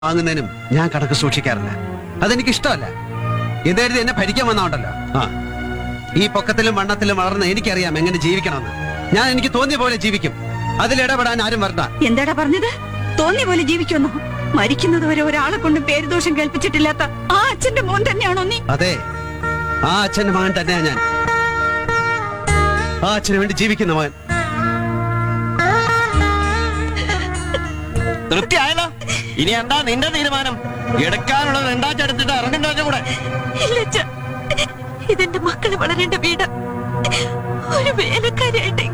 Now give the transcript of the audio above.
വാങ്ങുന്നതിനും ഞാൻ കണക്ക് സൂക്ഷിക്കാറില്ല. അതെനിക്ക് ഇഷ്ടമല്ല. ഇതേരുത് എന്നെ ഭരിക്കാൻ വന്നോണ്ടല്ലോ. ഈ പൊക്കത്തിലും വണ്ണത്തിലും വളർന്ന് എനിക്കറിയാം എങ്ങനെ ജീവിക്കണമെന്ന്. ഞാൻ എനിക്ക് തോന്നിയ പോലെ ജീവിക്കും. അതിലിടപെടാൻ ആരും വരണ്ട. എന്താടാ പറഞ്ഞത്? തോന്നിയ പോലെ ജീവിക്കുമെന്നോ? മരിക്കുന്നത് വരെ ഒരാളെ കൊണ്ട് പേരുദോഷം കേൾപ്പിച്ചിട്ടില്ലാത്ത ആ അച്ഛന്റെ മോൻ തന്നെയാണോ നീ? അതെ, ആ അച്ഛന്റെ മകൻ തന്നെയാ ഞാൻ. ആ അച്ഛന് വേണ്ടി ജീവിക്കുന്ന മകൻ. തൃപ്തിയായല്ലോ. ഇനി എന്താ നിന്റെ തീരുമാനം? എടുക്കാനുള്ളത് രണ്ടാച്ചെടുത്തിട്ട് ഇറങ്ങുന്ന കൂടെ. ഇതെന്റെ മക്കള് വളരേണ്ട വീട്. ഒരു വേലക്കാരിയായിട്ട്